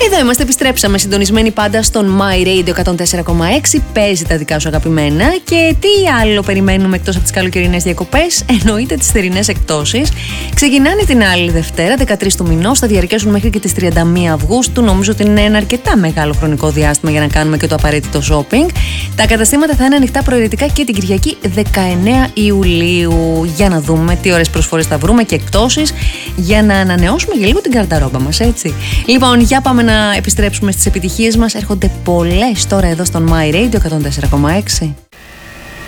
Εδώ είμαστε, επιστρέψαμε συντονισμένοι πάντα στον My Radio 104,6. Παίζει τα δικά σου αγαπημένα. Και τι άλλο περιμένουμε εκτός από τις καλοκαιρινές διακοπές? Εννοείται τις θερινές εκπτώσεις. Ξεκινάνε την άλλη Δευτέρα, 13 του μηνός. Θα διαρκέσουν μέχρι και τις 31 Αυγούστου. Νομίζω ότι είναι ένα αρκετά μεγάλο χρονικό διάστημα για να κάνουμε και το απαραίτητο shopping. Τα καταστήματα θα είναι ανοιχτά προαιρετικά και την Κυριακή 19 Ιουλίου. Για να δούμε τι ωραίες προσφορές θα βρούμε και εκπτώσεις για να ανανεώσουμε για λίγο την καρταρόμπα μας, έτσι. Λοιπόν, για πάμε να επιστρέψουμε στις επιτυχίες μας. Έρχονται πολλές τώρα εδώ στον My Radio 104,6.